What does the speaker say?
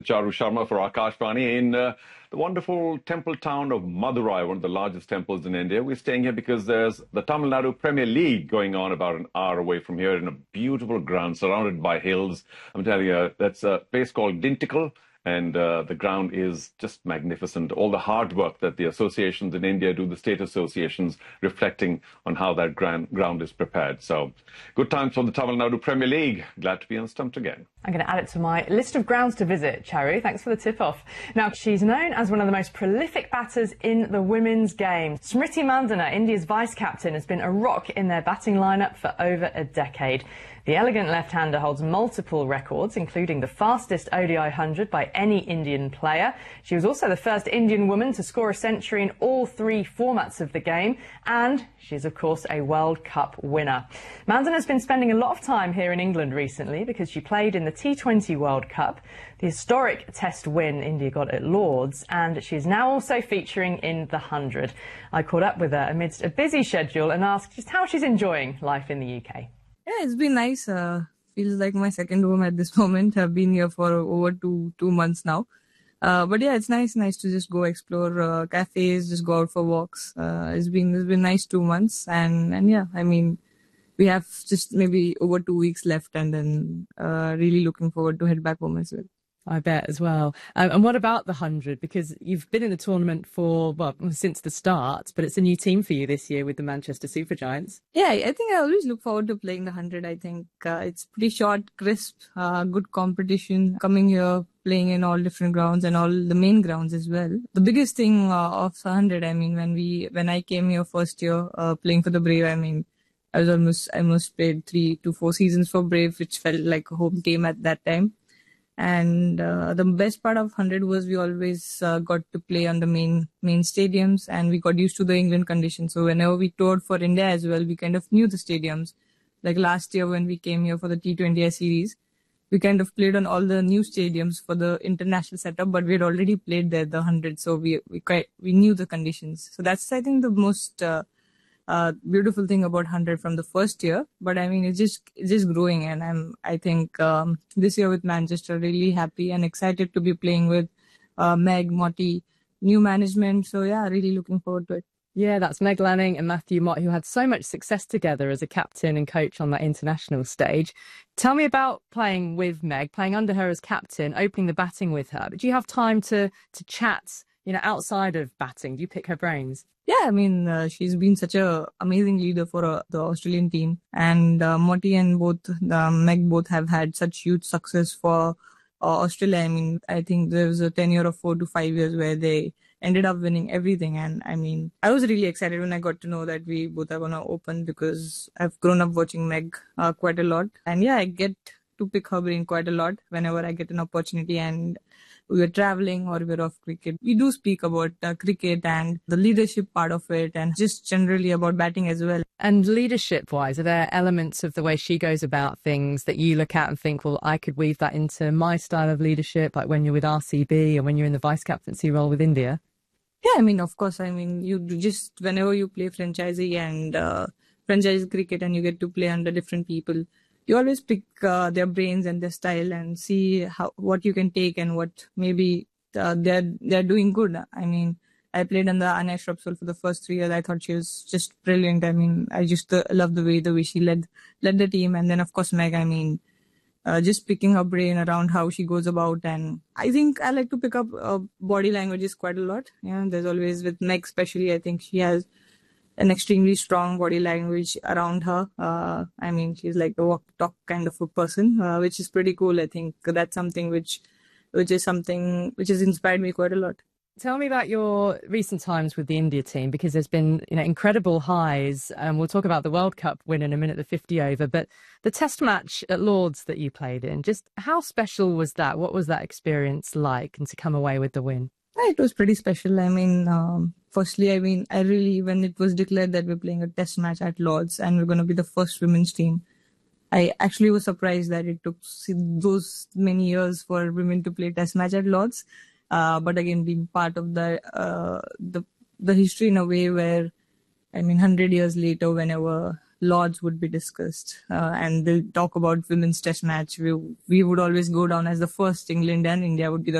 Charu Sharma for Akashvani in the wonderful temple town of Madurai, one of the largest temples in India. We're staying here because there's the Tamil Nadu Premier League going on about an hour away from here in a beautiful ground surrounded by hills. I'm telling you, that's a place called Dintikal. And the ground is just magnificent. All the hard work that the associations in India do, the state associations, reflecting on how that ground is prepared. So, good times for the Tamil Nadu Premier League. Glad to be on Stumped again. I'm going to add it to my list of grounds to visit, Charu. Thanks for the tip-off. Now, she's known as one of the most prolific batters in the women's game. Smriti Mandhana, India's vice-captain, has been a rock in their batting lineup for over a decade. The elegant left-hander holds multiple records, including the fastest ODI 100 by any Indian player. She was also the first Indian woman to score a century in all three formats of the game, and she's, of course, a World Cup winner. Mandhana has been spending a lot of time here in England recently because she played in the T20 World Cup, the historic Test win India got at Lord's, and she's now also featuring in the 100. I caught up with her amidst a busy schedule and asked just how she's enjoying life in the UK. Yeah, it's been nice. Feels like my second home at this moment. I've been here for over two months now. But yeah, it's nice to just go explore cafes, just go out for walks. It's been nice 2 months, and yeah, I mean, we have just maybe over 2 weeks left, and then really looking forward to head back home as well. I bet as well. And what about the 100? Because you've been in the tournament since the start, but it's a new team for you this year with the Manchester Supergiants. Yeah, I think I always look forward to playing the 100. I think it's pretty short, crisp, good competition. Coming here, playing in all different grounds and all the main grounds as well. The biggest thing of the 100, I mean, when I came here first year playing for the Brave, I mean, I almost played 3 to 4 seasons for Brave, which felt like a home team at that time. And the best part of 100 was we always got to play on the main stadiums, and we got used to the England conditions. So whenever we toured for India as well, we kind of knew the stadiums. Like last year when we came here for the T20I series, we kind of played on all the new stadiums for the international setup, but we had already played there, the 100. So we knew the conditions. So that's, I think, the most beautiful thing about 100 from the first year. But I mean, it's just growing, and I think this year with Manchester, really happy and excited to be playing with Meg, Motti, new management. So yeah, really looking forward to it. Yeah, that's Meg Lanning and Matthew Mott, who had so much success together as a captain and coach on that international stage. Tell me about playing with Meg, playing under her as captain, opening the batting with her. But do you have time to chat, outside of batting? Do you pick her brains? Yeah, I mean, she's been such a amazing leader for the Australian team, and Motti and Meg both have had such huge success for Australia. I mean, I think there was a tenure of 4 to 5 years where they ended up winning everything, and I mean, I was really excited when I got to know that we both are gonna open, because I've grown up watching Meg quite a lot, and yeah, I get to pick her brain quite a lot whenever I get an opportunity. And we were traveling or we were off cricket, we do speak about cricket and the leadership part of it, and just generally about batting as well. And leadership-wise, are there elements of the way she goes about things that you look at and think, well, I could weave that into my style of leadership, like when you're with RCB and when you're in the vice-captaincy role with India? Yeah, I mean, of course, I mean, you just, whenever you play franchisee and franchise cricket and you get to play under different people, you always pick their brains and their style and see what you can take and what maybe they're doing good. I mean, I played under Anya Shrubsole for the first 3 years. I thought she was just brilliant. I mean, I just love the way she led the team. And then, of course, Meg, I mean, just picking her brain around how she goes about. And I think I like to pick up body languages quite a lot. Yeah, there's always, with Meg especially, I think she has an extremely strong body language around her. I mean, she's like a walk-talk kind of a person, which is pretty cool. I think that's something which has inspired me quite a lot. Tell me about your recent times with the India team, because there's been incredible highs. We'll talk about the World Cup win in a minute, the 50 over, but the Test match at Lord's that you played in, just how special was that? What was that experience like, and to come away with the win? It was pretty special. I mean, firstly, I mean, when it was declared that we're playing a Test match at Lord's and we're going to be the first women's team, I actually was surprised that it took those many years for women to play Test match at Lord's. But again, being part of the history in a way where, I mean, 100 years later, whenever Lords would be discussed, and they'll talk about women's test match. We would always go down as the first. England and India would be the